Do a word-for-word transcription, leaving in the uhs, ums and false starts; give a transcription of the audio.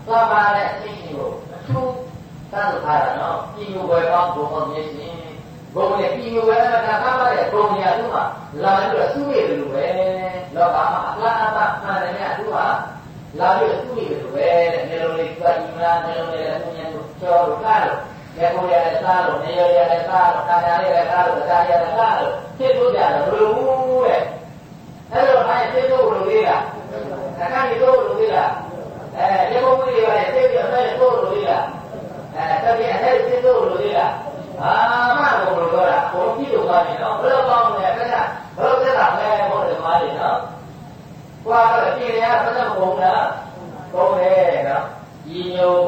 သွားပါတဲ့အချင်းချင်းကိုအထူးသတ်လို့ထားတာနော်ပြည်သူဝယ်ကောင်းဘုံအောင်မြင်ရှင်ဘုံနဲ့ပြည်သူဝယ်တာကမှတဲ့ဘုံညာသူ့မှာလာပြီးတော့စုရတယ်လို့ပဲလောကမှာအလားအပါမှန်တယ်များသူ့မှာလာပြီးတော့စုရတယ်လို့ပဲတဲ့နေလုံးလေးသူကဒီမလားနေလုံးလေးလည်းသူညံလို့ကျော်လို့ကားလို့ရေကိုရလည်းစားလို့နေရရလည်းစားလို့တာယာလေးလည်းစားလို့တာယာလည်းစားလို့ဖြစ်လို့ကြတယ်ဘယ်လိုတဲ့အဲ့တော့ဘာဖြစ်လို့လို့လေးလားအခါကြီးလို့လို့လေးလားအဲရေကိုဝိရိယလည်းသိပြီးအဲ့လို့လို့လေးလားအဲတပည့်အဲ့ဖြစ်လို့လို့လေးလားအာမဘုံလို့ပြောတာဘုံကြည့်လို့ပါနေနော်ဘယ်လိုကောင်းလဲအဲ့ဒါဘယ်လိုသက်တာလဲဘုံတယ်မားနေနော်ကွာတော့ပြင်ရတော့ဘုံလားဘုံလေနော်ဒီညို